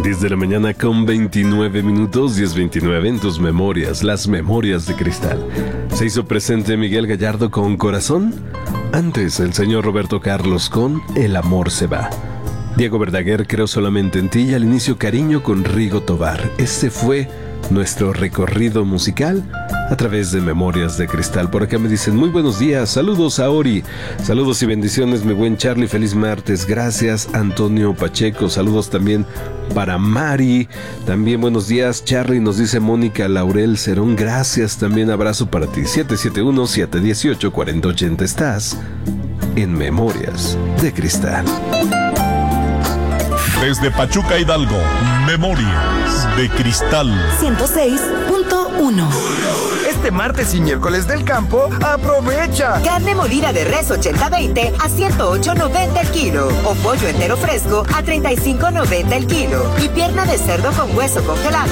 10 de la mañana con 29 minutos, 10:29 en tus memorias, las memorias de cristal. Se hizo presente Miguel Gallardo con Corazón. Antes, el señor Roberto Carlos con El amor se va. Diego Verdaguer, Creo solamente en ti. Y al inicio, Cariño con Rigo Tobar. Este fue nuestro recorrido musical a través de Memorias de Cristal. Por acá me dicen muy buenos días, saludos a Ori, saludos y bendiciones mi buen Charlie, feliz martes, gracias Antonio Pacheco, saludos también para Mari, también buenos días Charlie, nos dice Mónica Laurel Cerón, gracias, también abrazo para ti, 771-718-4080, estás en Memorias de Cristal. Desde Pachuca, Hidalgo, Memorias de Cristal 106.1. Este martes y miércoles del campo, aprovecha. Carne molida de res 80-20 a 108.90 el kilo. O pollo entero fresco a 35.90 el kilo. Y pierna de cerdo con hueso congelado